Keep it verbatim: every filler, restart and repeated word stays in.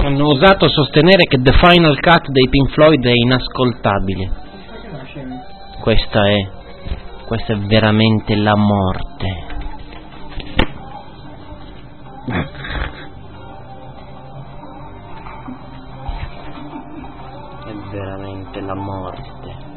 Hanno osato sostenere che The Final Cut dei Pink Floyd è inascoltabile. Questa è, questa è veramente la morte. È veramente la morte.